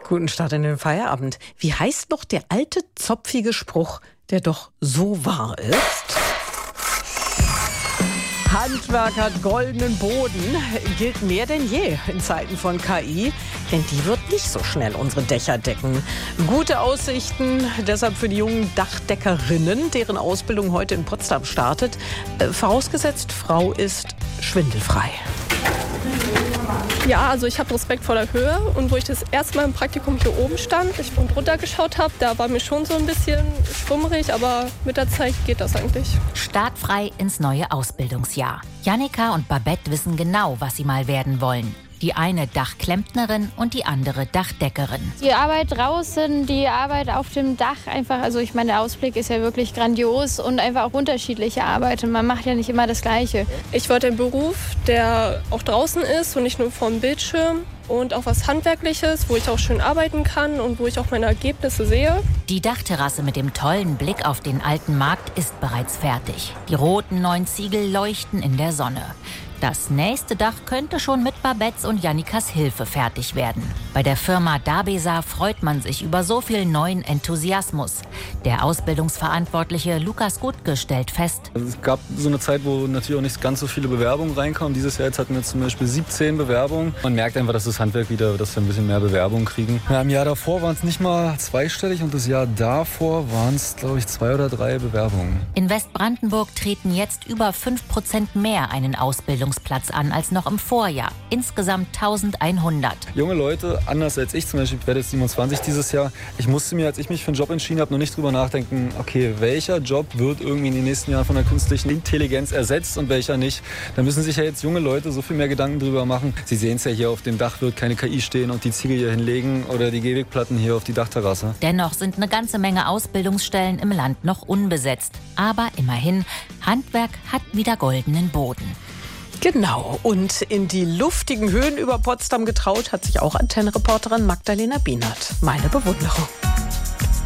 Guten Start in den Feierabend. Wie heißt noch der alte, zopfige Spruch, der doch so wahr ist? Handwerk hat goldenen Boden, gilt mehr denn je in Zeiten von KI, denn die wird nicht so schnell unsere Dächer decken. Gute Aussichten deshalb für die jungen Dachdeckerinnen, deren Ausbildung heute in Potsdam startet. Vorausgesetzt, Frau ist schwindelfrei. Ja, also ich habe Respekt vor der Höhe und wo ich das erste Mal im Praktikum hier oben stand, ich von runter geschaut habe, da war mir schon so ein bisschen schwummrig, aber mit der Zeit geht das eigentlich. Startfrei ins neue Ausbildungsjahr. Jannika und Babette wissen genau, was sie mal werden wollen. Die eine Dachklempnerin und die andere Dachdeckerin. Die Arbeit draußen, die Arbeit auf dem Dach einfach, also ich meine, der Ausblick ist ja wirklich grandios und einfach auch unterschiedliche Arbeit und man macht ja nicht immer das Gleiche. Ich wollte einen Beruf, der auch draußen ist und nicht nur vorm Bildschirm. Und auch was Handwerkliches, wo ich auch schön arbeiten kann und wo ich auch meine Ergebnisse sehe. Die Dachterrasse mit dem tollen Blick auf den alten Markt ist bereits fertig. Die roten neuen Ziegel leuchten in der Sonne. Das nächste Dach könnte schon mit Babettes und Jannikas Hilfe fertig werden. Bei der Firma Dabesa freut man sich über so viel neuen Enthusiasmus. Der Ausbildungsverantwortliche Lukas Gutke stellt fest: Es gab so eine Zeit, wo natürlich auch nicht ganz so viele Bewerbungen reinkamen. Dieses Jahr jetzt hatten wir zum Beispiel 17 Bewerbungen. Man merkt einfach, dass das Handwerk wieder, dass wir ein bisschen mehr Bewerbungen kriegen. Ja, im Jahr davor waren es nicht mal zweistellig und das Jahr davor waren es, glaube ich, 2 oder 3 Bewerbungen. In Westbrandenburg treten jetzt über 5% mehr einen Ausbildungsplatz an als noch im Vorjahr. Insgesamt 1100. Junge Leute, anders als ich zum Beispiel, ich werde jetzt 27 dieses Jahr, ich musste mir, als ich mich für einen Job entschieden habe, noch nicht drüber nachdenken, okay, welcher Job wird irgendwie in den nächsten Jahren von der künstlichen Intelligenz ersetzt und welcher nicht. Da müssen sich ja jetzt junge Leute so viel mehr Gedanken drüber machen. Sie sehen es ja hier, auf dem Dach wird keine KI stehen und die Ziegel hier hinlegen oder die Gehwegplatten hier auf die Dachterrasse. Dennoch sind eine ganze Menge Ausbildungsstellen im Land noch unbesetzt. Aber immerhin, Handwerk hat wieder goldenen Boden. Genau, und in die luftigen Höhen über Potsdam getraut hat sich auch Antennenreporterin Magdalena Bienert. Meine Bewunderung.